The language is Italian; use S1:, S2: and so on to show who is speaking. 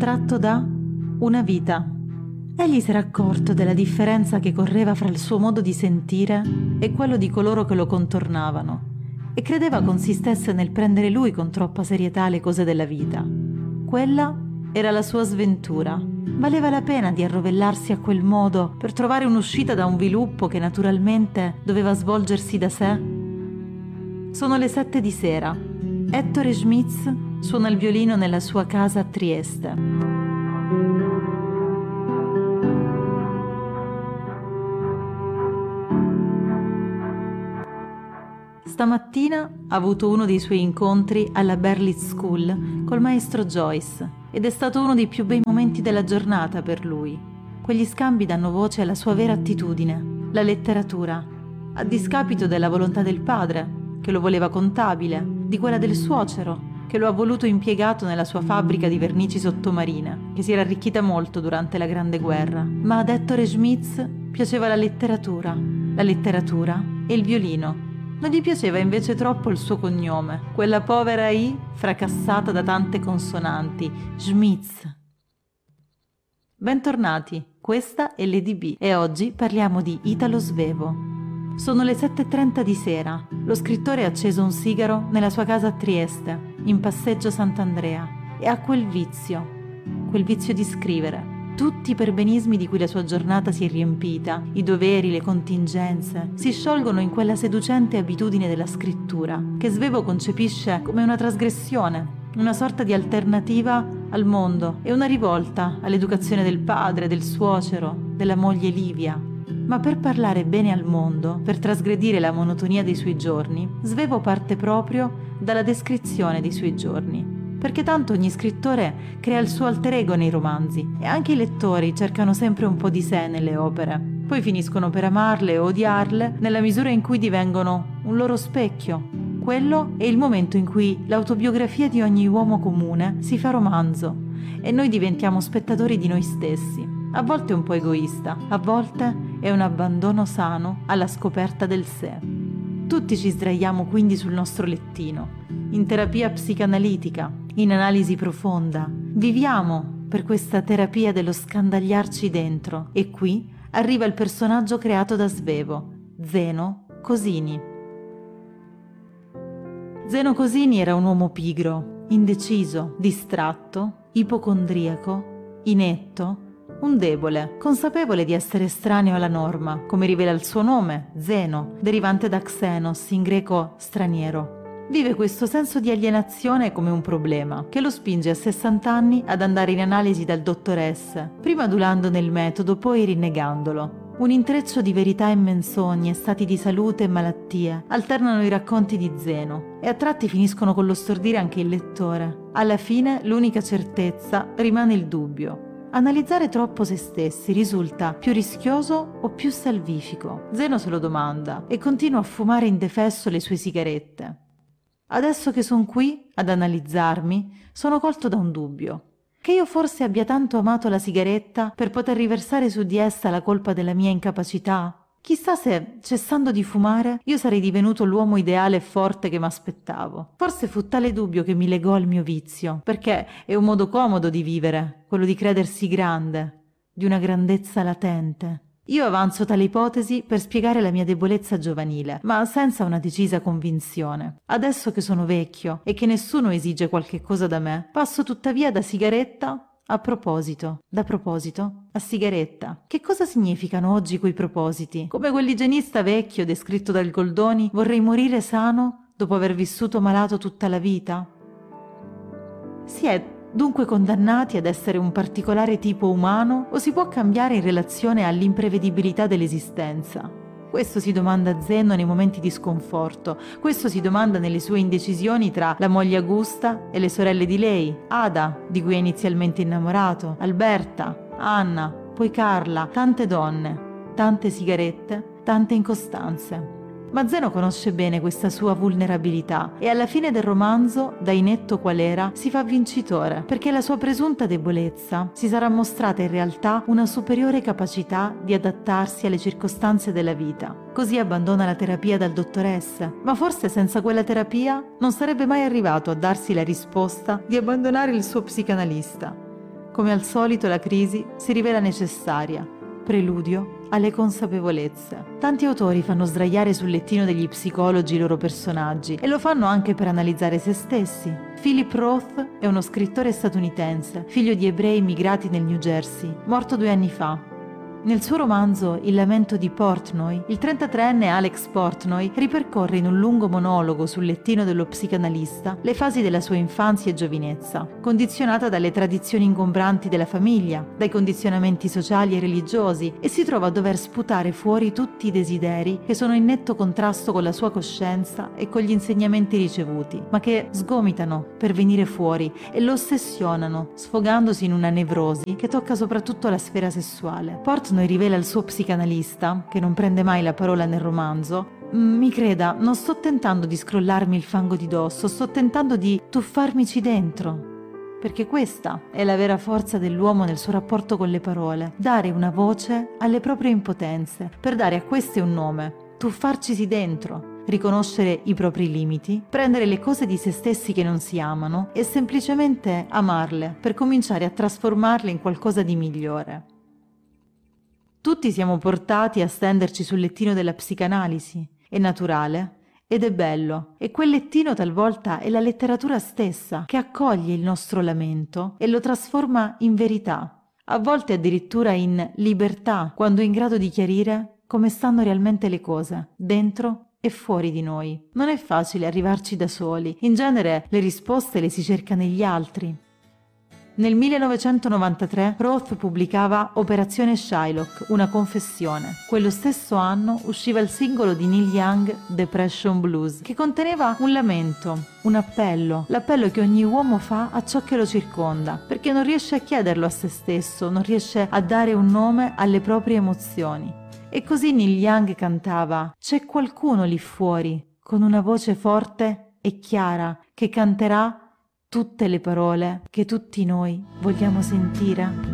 S1: tratto da una vita. Egli si era accorto della differenza che correva fra il suo modo di sentire e quello di coloro che lo contornavano e credeva consistesse nel prendere lui con troppa serietà le cose della vita. Quella era la sua sventura. Valeva la pena di arrovellarsi a quel modo per trovare un'uscita da un viluppo che naturalmente doveva svolgersi da sé? Sono le 7 di sera. Ettore Schmitz suona il violino nella sua casa a Trieste. Stamattina ha avuto uno dei suoi incontri alla Berlitz School col maestro Joyce ed è stato uno dei più bei momenti della giornata per lui. Quegli scambi danno voce alla sua vera attitudine, la letteratura, a discapito della volontà del padre, che lo voleva contabile, di quella del suocero, che lo ha voluto impiegato nella sua fabbrica di vernici sottomarine, che si era arricchita molto durante la Grande Guerra. Ma ad Ettore Schmitz piaceva la letteratura e il violino. Non gli piaceva invece troppo il suo cognome, quella povera I fracassata da tante consonanti, Schmitz. Bentornati, questa è Lady B e oggi parliamo di Italo Svevo. Sono le 7:30 di sera, lo scrittore ha acceso un sigaro nella sua casa a Trieste, in passeggio Sant'Andrea, e ha quel vizio di scrivere. Tutti i perbenismi di cui la sua giornata si è riempita, i doveri, le contingenze, si sciolgono in quella seducente abitudine della scrittura, che Svevo concepisce come una trasgressione, una sorta di alternativa al mondo e una rivolta all'educazione del padre, del suocero, della moglie Livia. Ma per parlare bene al mondo, per trasgredire la monotonia dei suoi giorni, Svevo parte proprio dalla descrizione dei suoi giorni. Perché tanto ogni scrittore crea il suo alter ego nei romanzi e anche i lettori cercano sempre un po' di sé nelle opere. Poi finiscono per amarle o odiarle nella misura in cui divengono un loro specchio. Quello è il momento in cui l'autobiografia di ogni uomo comune si fa romanzo e noi diventiamo spettatori di noi stessi. A volte è un po' egoista, a volte è un abbandono sano alla scoperta del sé. Tutti ci sdraiamo quindi sul nostro lettino, in terapia psicanalitica, in analisi profonda. Viviamo per questa terapia dello scandagliarci dentro e qui arriva il personaggio creato da Svevo, Zeno Cosini. Zeno Cosini era un uomo pigro, indeciso, distratto, ipocondriaco, inetto, un debole, consapevole di essere estraneo alla norma, come rivela il suo nome, Zeno, derivante da xenos, in greco straniero. Vive questo senso di alienazione come un problema, che lo spinge a 60 anni ad andare in analisi dal dottoressa, prima adulando nel metodo, poi rinnegandolo. Un intreccio di verità e menzogne, stati di salute e malattie, alternano i racconti di Zeno e a tratti finiscono con lo stordire anche il lettore. Alla fine l'unica certezza rimane il dubbio. Analizzare troppo se stessi risulta più rischioso o più salvifico? Zeno se lo domanda e continua a fumare indefesso le sue sigarette. Adesso che sono qui ad analizzarmi, sono colto da un dubbio. Che io forse abbia tanto amato la sigaretta per poter riversare su di essa la colpa della mia incapacità? Chissà se, cessando di fumare, io sarei divenuto l'uomo ideale e forte che m'aspettavo. Forse fu tale dubbio che mi legò al mio vizio, perché è un modo comodo di vivere, quello di credersi grande, di una grandezza latente. Io avanzo tale ipotesi per spiegare la mia debolezza giovanile, ma senza una decisa convinzione. Adesso che sono vecchio e che nessuno esige qualche cosa da me, passo tuttavia da sigaretta a proposito, da proposito a sigaretta. Che cosa significano oggi quei propositi? Come quell'igienista vecchio descritto dal Goldoni, vorrei morire sano dopo aver vissuto malato tutta la vita? Si è dunque condannati ad essere un particolare tipo umano o si può cambiare in relazione all'imprevedibilità dell'esistenza? Questo si domanda Zeno nei momenti di sconforto, questo si domanda nelle sue indecisioni tra la moglie Augusta e le sorelle di lei, Ada, di cui è inizialmente innamorato, Alberta, Anna, poi Carla, tante donne, tante sigarette, tante incostanze. Ma Zeno conosce bene questa sua vulnerabilità e alla fine del romanzo, da inetto qual era, si fa vincitore, perché la sua presunta debolezza si sarà mostrata in realtà una superiore capacità di adattarsi alle circostanze della vita. Così abbandona la terapia dal dottoressa, ma forse senza quella terapia non sarebbe mai arrivato a darsi la risposta di abbandonare il suo psicanalista. Come al solito la crisi si rivela necessaria, preludio alle consapevolezze. Tanti autori fanno sdraiare sul lettino degli psicologi i loro personaggi e lo fanno anche per analizzare se stessi. Philip Roth è uno scrittore statunitense, figlio di ebrei immigrati nel New Jersey, morto 2 anni fa. Nel suo romanzo Il lamento di Portnoy, il 33enne Alex Portnoy ripercorre in un lungo monologo sul lettino dello psicanalista le fasi della sua infanzia e giovinezza, condizionata dalle tradizioni ingombranti della famiglia, dai condizionamenti sociali e religiosi, e si trova a dover sputare fuori tutti i desideri che sono in netto contrasto con la sua coscienza e con gli insegnamenti ricevuti, ma che sgomitano per venire fuori e lo ossessionano, sfogandosi in una nevrosi che tocca soprattutto la sfera sessuale. Portnoy rivela al suo psicanalista, che non prende mai la parola nel romanzo: mi creda, non sto tentando di scrollarmi il fango di dosso, sto tentando di tuffarmici dentro. Perché questa è la vera forza dell'uomo nel suo rapporto con le parole, dare una voce alle proprie impotenze, per dare a queste un nome, tuffarcisi dentro, riconoscere i propri limiti, prendere le cose di se stessi che non si amano e semplicemente amarle, per cominciare a trasformarle in qualcosa di migliore. Tutti siamo portati a stenderci sul lettino della psicanalisi, è naturale ed è bello, e quel lettino talvolta è la letteratura stessa che accoglie il nostro lamento e lo trasforma in verità, a volte addirittura in libertà, quando è in grado di chiarire come stanno realmente le cose, dentro e fuori di noi. Non è facile arrivarci da soli, in genere le risposte le si cerca negli altri. Nel 1993 Roth pubblicava Operazione Shylock, una confessione. Quello stesso anno usciva il singolo di Neil Young, Depression Blues, che conteneva un lamento, un appello, l'appello che ogni uomo fa a ciò che lo circonda, perché non riesce a chiederlo a se stesso, non riesce a dare un nome alle proprie emozioni. E così Neil Young cantava: «C'è qualcuno lì fuori, con una voce forte e chiara, che canterà tutte le parole che tutti noi vogliamo sentire».